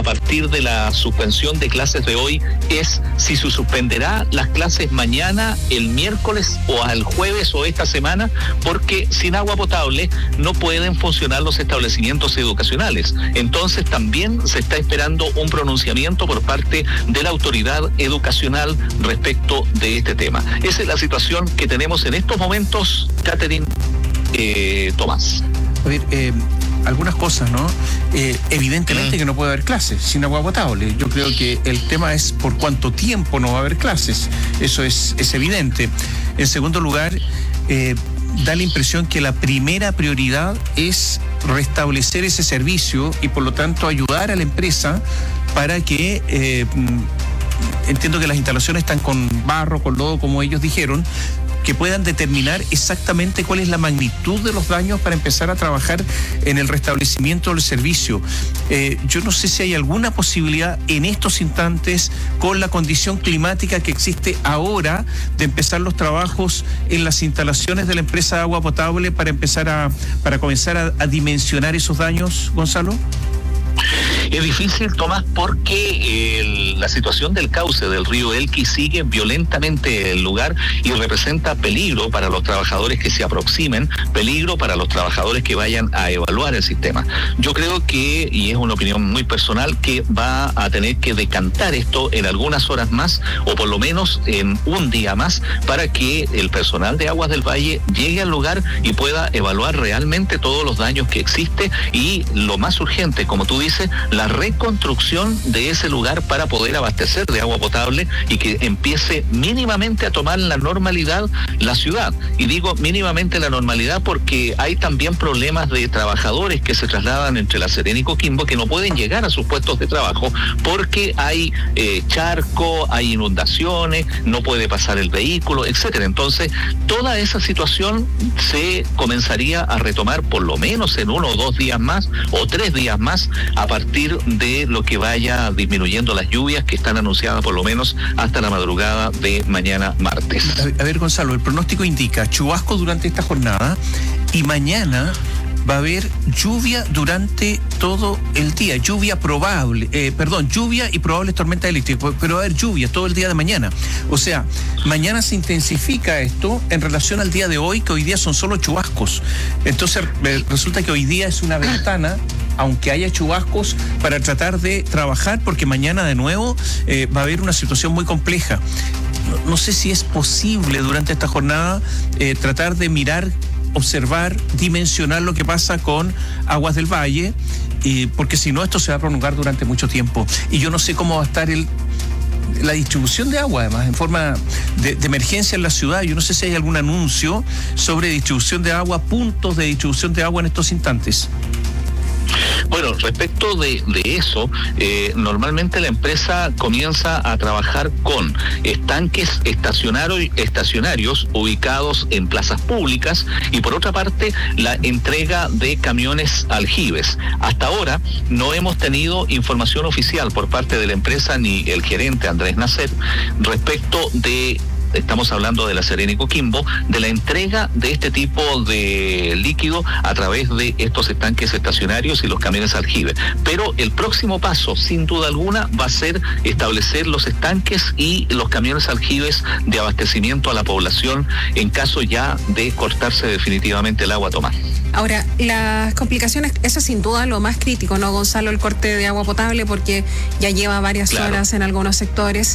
a partir de la suspensión de clases de hoy es si se suspenderá las clases mañana, el miércoles o al jueves o esta semana, porque sin agua potable no pueden funcionar los establecimientos educacionales. Entonces también se está esperando un pronunciamiento por parte de la autoridad educacional respecto de este tema. Esa es la situación que tenemos en estos momentos, Catherine, Tomás. A ver, algunas cosas, ¿no? Evidentemente que no puede haber clases sin agua potable. Yo creo que el tema es por cuánto tiempo no va a haber clases. Eso es evidente. En segundo lugar, da la impresión que la primera prioridad es restablecer ese servicio y por lo tanto ayudar a la empresa para que, entiendo que las instalaciones están con barro, con lodo, como ellos dijeron, que puedan determinar exactamente cuál es la magnitud de los daños para empezar a trabajar en el restablecimiento del servicio. Yo no sé si hay alguna posibilidad en estos instantes, con la condición climática que existe ahora, de empezar los trabajos en las instalaciones de la empresa de agua potable para comenzar a dimensionar esos daños, Gonzalo. Es difícil, Tomás, porque la situación del cauce del río Elqui sigue violentamente el lugar y representa peligro para los trabajadores que se aproximen, peligro para los trabajadores que vayan a evaluar el sistema. Yo creo que, y es una opinión muy personal, que va a tener que decantar esto en algunas horas más, o por lo menos en un día más, para que el personal de Aguas del Valle llegue al lugar y pueda evaluar realmente todos los daños que existe y lo más urgente, como tú dices, la reconstrucción de ese lugar para poder abastecer de agua potable y que empiece mínimamente a tomar la normalidad la ciudad. Y digo mínimamente la normalidad porque hay también problemas de trabajadores que se trasladan entre La Serena y Coquimbo que no pueden llegar a sus puestos de trabajo porque hay charco, hay inundaciones, no puede pasar el vehículo, etcétera. Entonces, toda esa situación se comenzaría a retomar por lo menos en 1 o 2 días más o 3 días más a partir de lo que vaya disminuyendo las lluvias que están anunciadas por lo menos hasta la madrugada de mañana martes. A ver, Gonzalo, el pronóstico indica chubasco durante esta jornada y mañana va a haber lluvia durante todo el día, lluvia y probables tormentas eléctricas, pero va a haber lluvia todo el día de mañana. O sea, mañana se intensifica esto en relación al día de hoy, que hoy día son solo chubascos. Entonces, resulta que hoy día es una ventana, aunque haya chubascos, para tratar de trabajar, porque mañana de nuevo va a haber una situación muy compleja. No sé si es posible durante esta jornada tratar de mirar, observar, dimensionar lo que pasa con Aguas del Valle, porque si no esto se va a prolongar durante mucho tiempo. Y yo no sé cómo va a estar la distribución de agua, además, en forma de emergencia en la ciudad. Yo no sé si hay algún anuncio sobre distribución de agua, puntos de distribución de agua en estos instantes. Bueno, respecto de eso, normalmente la empresa comienza a trabajar con estanques estacionarios ubicados en plazas públicas y por otra parte la entrega de camiones aljibes. Hasta ahora no hemos tenido información oficial por parte de la empresa ni el gerente Andrés Nacer respecto de, estamos hablando de La Serena y Coquimbo, de la entrega de este tipo de líquido a través de estos estanques estacionarios y los camiones aljibes. Pero el próximo paso, sin duda alguna, va a ser establecer los estanques y los camiones aljibes de abastecimiento a la población en caso ya de cortarse definitivamente el agua, Tomás. Ahora, las complicaciones, eso es sin duda lo más crítico, ¿no, Gonzalo? El corte de agua potable, porque ya lleva varias horas en algunos sectores.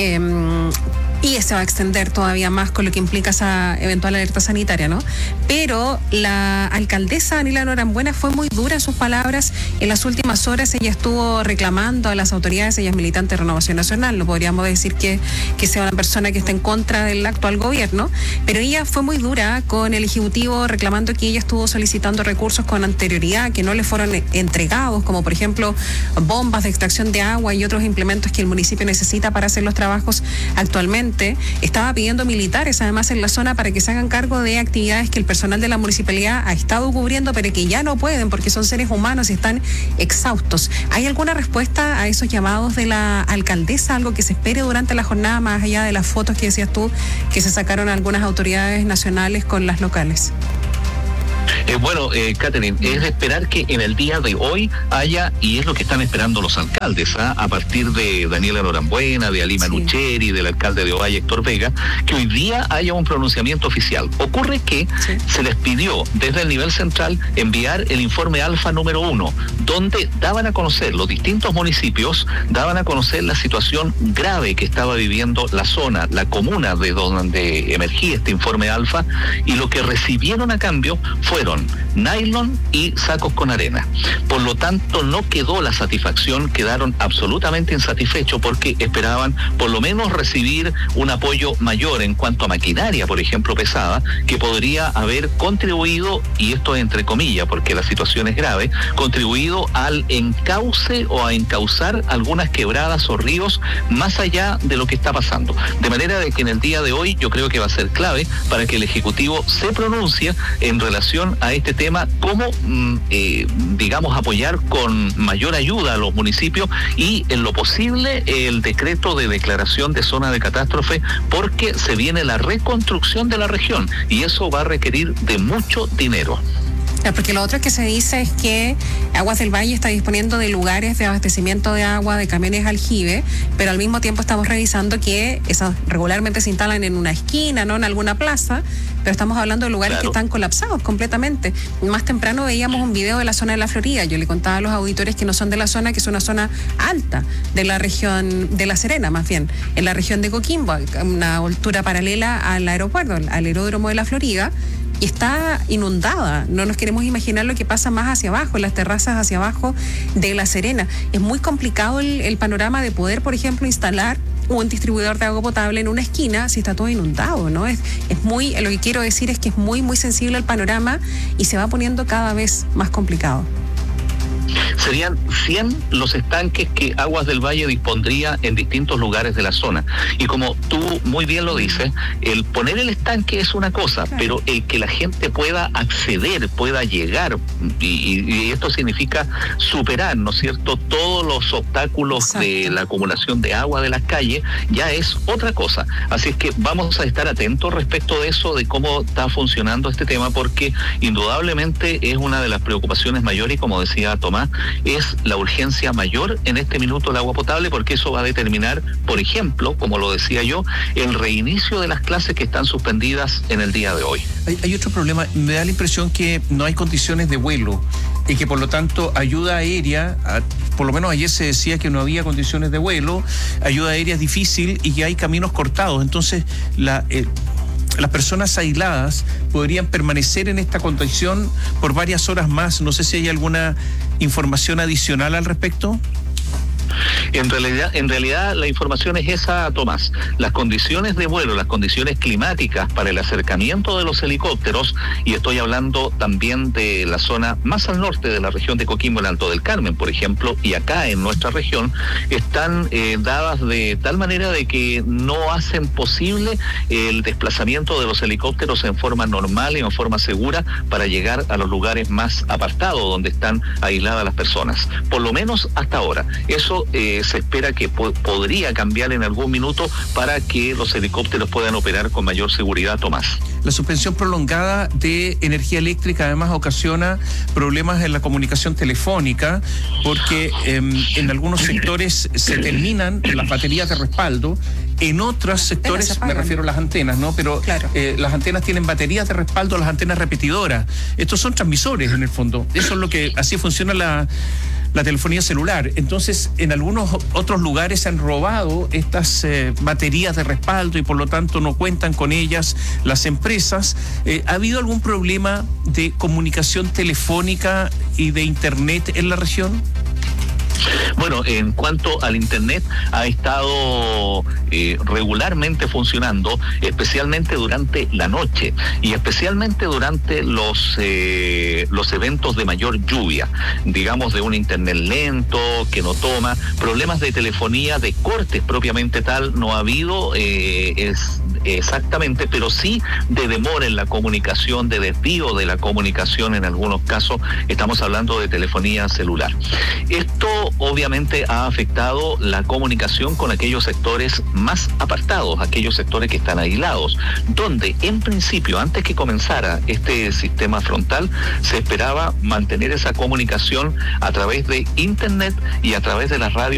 Y se va a extender todavía más con lo que implica esa eventual alerta sanitaria, ¿no? Pero la alcaldesa Anila Norambuena fue muy dura en sus palabras. En las últimas horas ella estuvo reclamando a las autoridades, ella es militante de Renovación Nacional, no podríamos decir que sea una persona que está en contra del actual gobierno, pero ella fue muy dura con el Ejecutivo reclamando que ella estuvo solicitando recursos con anterioridad que no le fueron entregados, como por ejemplo bombas de extracción de agua y otros implementos que el municipio necesita para hacer los trabajos actualmente. Estaba pidiendo militares además en la zona para que se hagan cargo de actividades que el personal de la municipalidad ha estado cubriendo pero que ya no pueden porque son seres humanos y están exhaustos. ¿Hay alguna respuesta a esos llamados de la alcaldesa? ¿Algo que se espere durante la jornada más allá de las fotos que decías tú que se sacaron algunas autoridades nacionales con las locales? Catherine, es de esperar que en el día de hoy haya, y es lo que están esperando los alcaldes, a partir de Daniela Norambuena, de Alima Nucheri, del alcalde de Ovalle, Héctor Vega, que hoy día haya un pronunciamiento oficial. Ocurre que se les pidió desde el nivel central enviar el informe alfa número 1, donde daban a conocer los distintos municipios, daban a conocer la situación grave que estaba viviendo la zona, la comuna de donde emergía este informe alfa, y lo que recibieron a cambio fueron nylon y sacos con arena. Por lo tanto, no quedó la satisfacción, quedaron absolutamente insatisfechos porque esperaban por lo menos recibir un apoyo mayor en cuanto a maquinaria, por ejemplo, pesada, que podría haber contribuido, y esto entre comillas porque la situación es grave, contribuido al encauce o a encauzar algunas quebradas o ríos más allá de lo que está pasando. De manera de que en el día de hoy yo creo que va a ser clave para que el Ejecutivo se pronuncie en relación a este tema, cómo, digamos, apoyar con mayor ayuda a los municipios y en lo posible el decreto de declaración de zona de catástrofe, porque se viene la reconstrucción de la región y eso va a requerir de mucho dinero. Porque lo otro que se dice es que Aguas del Valle está disponiendo de lugares de abastecimiento de agua, de camiones aljibe, pero al mismo tiempo estamos revisando que esas regularmente se instalan en una esquina, no en alguna plaza, pero estamos hablando de lugares que están colapsados completamente. Más temprano veíamos un video de la zona de la Florida. Yo le contaba a los auditores que no son de la zona, que es una zona alta de la región de La Serena, más bien, en la región de Coquimbo, una altura paralela al aeropuerto, al aeródromo de la Florida, y está inundada. No nos queremos imaginar lo que pasa más hacia abajo, en las terrazas hacia abajo de La Serena. Es muy complicado el panorama de poder, por ejemplo, instalar un distribuidor de agua potable en una esquina si está todo inundado, ¿no? Es muy, lo que quiero decir es que es muy, muy sensible el panorama y se va poniendo cada vez más complicado. Serían 100 los estanques que Aguas del Valle dispondría en distintos lugares de la zona. Y como tú muy bien lo dices, el poner el estanque es una cosa, pero el que la gente pueda acceder, pueda llegar, y esto significa superar, ¿no es cierto?, todos los obstáculos de la acumulación de agua de las calles, ya es otra cosa. Así es que vamos a estar atentos respecto de eso, de cómo está funcionando este tema, porque indudablemente es una de las preocupaciones mayores, y como decía Tomás, es la urgencia mayor en este minuto el agua potable, porque eso va a determinar, por ejemplo, como lo decía yo, el reinicio de las clases que están suspendidas en el día de hoy. Hay otro problema, me da la impresión que no hay condiciones de vuelo y que por lo tanto ayuda aérea, por lo menos ayer se decía que no había condiciones de vuelo, ayuda aérea es difícil y que hay caminos cortados, entonces las personas aisladas podrían permanecer en esta condición por varias horas más. No sé si hay alguna información adicional al respecto. En realidad la información es esa, Tomás. Las condiciones de vuelo, las condiciones climáticas para el acercamiento de los helicópteros, y estoy hablando también de la zona más al norte de la región de Coquimbo, el Alto del Carmen, por ejemplo, y acá en nuestra región, están dadas de tal manera de que no hacen posible el desplazamiento de los helicópteros en forma normal y en forma segura para llegar a los lugares más apartados donde están aisladas las personas. Por lo menos hasta ahora. Eso se espera que podría cambiar en algún minuto para que los helicópteros puedan operar con mayor seguridad, Tomás. La suspensión prolongada de energía eléctrica además ocasiona problemas en la comunicación telefónica, porque en algunos sectores se terminan las baterías de respaldo, en otros sectores, me refiero a las antenas, ¿no? Pero las antenas tienen baterías de respaldo, las antenas repetidoras. Estos son transmisores en el fondo. Eso es lo que, así funciona la telefonía celular. Entonces, en algunos otros lugares se han robado estas baterías de respaldo y por lo tanto no cuentan con ellas las empresas. ¿Ha habido algún problema de comunicación telefónica y de internet en la región? Bueno, en cuanto al internet, ha estado regularmente funcionando, especialmente durante la noche y especialmente durante los eventos de mayor lluvia, digamos, de un internet lento que no toma, problemas de telefonía, de cortes propiamente tal, no ha habido. Es exactamente, pero sí de demora en la comunicación, de desvío de la comunicación en algunos casos. Estamos hablando de telefonía celular. Esto obviamente ha afectado la comunicación con aquellos sectores más apartados, aquellos sectores que están aislados, donde en principio, antes que comenzara este sistema frontal, se esperaba mantener esa comunicación a través de internet y a través de las radios